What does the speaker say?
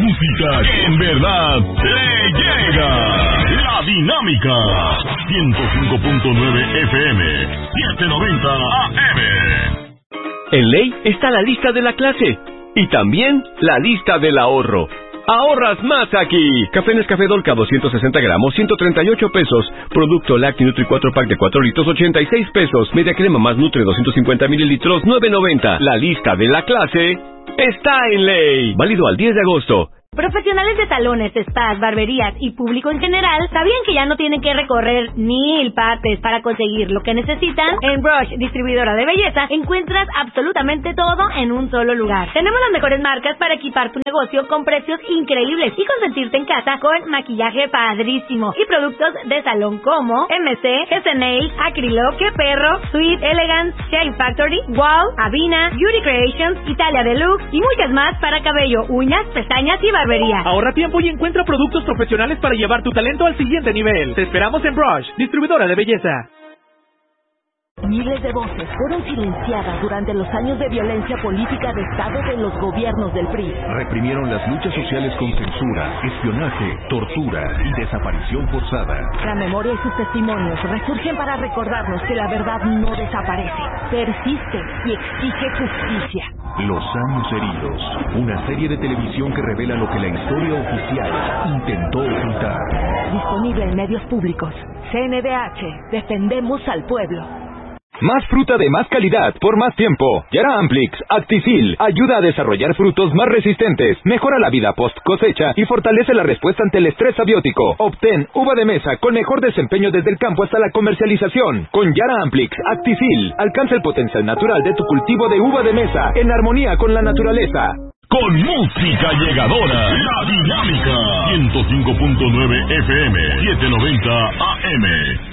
música que en verdad te llega. La Dinámica. 105.9 FM. 790 AM. En Ley está la lista de la clase y también la lista del ahorro. ¡Ahorras más aquí! Café Nescafé Dolca 260 gramos, 138 pesos. Producto Lacti Nutri 4 pack de 4 litros, 86 pesos. Media crema más Nutre 250 mililitros, 9.90. La lista de la clase está en Ley. Válido al 10 de agosto. Profesionales de salones, spas, barberías y público en general sabían que ya no tienen que recorrer 1000 partes para conseguir lo que necesitan. En Brush, distribuidora de belleza, encuentras absolutamente todo en un solo lugar. Tenemos las mejores marcas para equipar tu negocio con precios increíbles y consentirte en casa con maquillaje padrísimo y productos de salón como MC, Nail, Acrylo, Que Perro, Sweet Elegance, Shave Factory, Wow, Avina, Beauty Creations, Italia Deluxe y muchas más para cabello, uñas, pestañas y barbería. Ahorra tiempo y encuentra productos profesionales para llevar tu talento al siguiente nivel. Te esperamos en Brush, distribuidora de belleza. Miles de voces fueron silenciadas durante los años de violencia política de Estado de los gobiernos del PRI. Reprimieron las luchas sociales con censura, espionaje, tortura y desaparición forzada. La memoria y sus testimonios resurgen para recordarnos que la verdad no desaparece, persiste y exige justicia. Los años heridos, una serie de televisión que revela lo que la historia oficial intentó ocultar. Disponible en medios públicos. CNDH, defendemos al pueblo. Más fruta de más calidad por más tiempo. Yara Amplix Actifil ayuda a desarrollar frutos más resistentes, mejora la vida post cosecha y fortalece la respuesta ante el estrés abiótico. Obtén uva de mesa con mejor desempeño desde el campo hasta la comercialización. Con Yara Amplix Actifil alcanza el potencial natural de tu cultivo de uva de mesa en armonía con la naturaleza. Con música llegadora, La Dinámica. 105.9 FM, 790 AM.